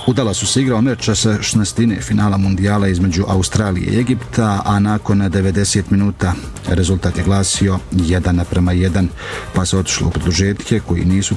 U Dallasu se igrao meč sa 16. finala mundijala između Australije i Egipta, a nakon 90 minuta rezultat je glasio 1:1, pa se otišlo u produžetke koji nisu